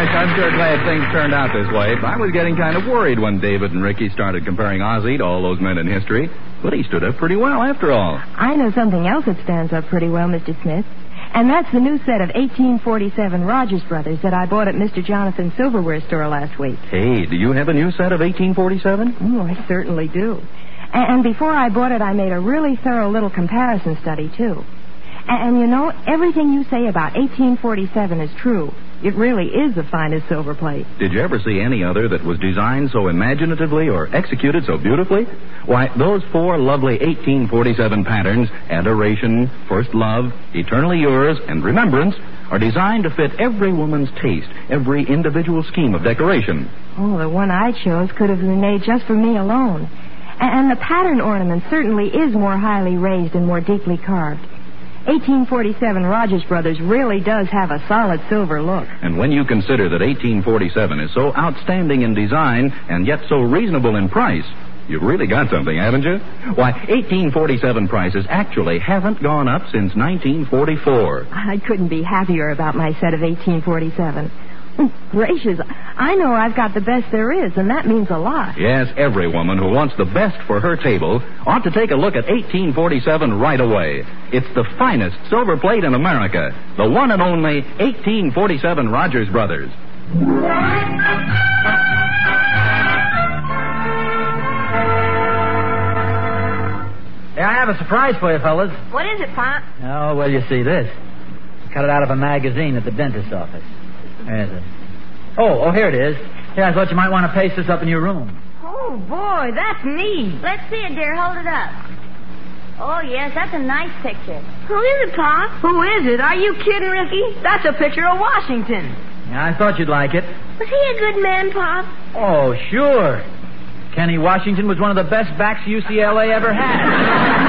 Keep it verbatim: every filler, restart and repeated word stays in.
gosh, I'm sure glad things turned out this way. I was getting kind of worried when David and Ricky started comparing Ozzie to all those men in history. But he stood up pretty well after all. I know something else that stands up pretty well, Mister Smith. And that's the new set of eighteen forty-seven Rogers Brothers that I bought at Mister Jonathan's silverware store last week. Hey, do you have a new set of eighteen forty-seven? Oh, I certainly do. And before I bought it, I made a really thorough little comparison study, too. And, you know, everything you say about eighteen forty-seven is true. It really is the finest silver plate. Did you ever see any other that was designed so imaginatively or executed so beautifully? Why, those four lovely eighteen forty-seven patterns, Adoration, First Love, Eternally Yours, and Remembrance, are designed to fit every woman's taste, every individual scheme of decoration. Oh, the one I chose could have been made just for me alone. And the pattern ornament certainly is more highly raised and more deeply carved. eighteen forty-seven Rogers Brothers really does have a solid silver look. And when you consider that eighteen forty-seven is so outstanding in design and yet so reasonable in price, you've really got something, haven't you? Why, eighteen forty-seven prices actually haven't gone up since nineteen forty-four. I couldn't be happier about my set of eighteen forty-seven. Gracious, I know I've got the best there is, and that means a lot. Yes, every woman who wants the best for her table ought to take a look at eighteen forty-seven right away. It's the finest silver plate in America, the one and only eighteen forty-seven Rogers Brothers. Yeah, I have a surprise for you, fellas. What is it, Pop? Oh, well, you see this. Cut it out of a magazine at the dentist's office. Where is it? Oh, oh, here it is. Here, I thought you might want to paste this up in your room. Oh, boy, that's neat. Let's see it, dear. Hold it up. Oh, yes, that's a nice picture. Who is it, Pop? Who is it? Are you kidding, Ricky? That's a picture of Washington. Yeah, I thought you'd like it. Was he a good man, Pop? Oh, sure. Kenny Washington was one of the best backs U C L A ever had.